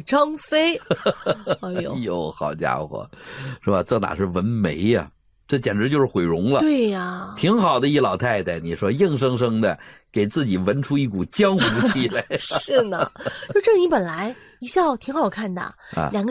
张飞。哎哎呦， 呦，好家伙，是吧？这哪是纹眉呀，这简直就是毁容了。 对呀， 挺好的一老太太，你说硬生生的给自己纹出一股江湖气来。 是呢。就郑怡本来一笑挺好看的， 啊两个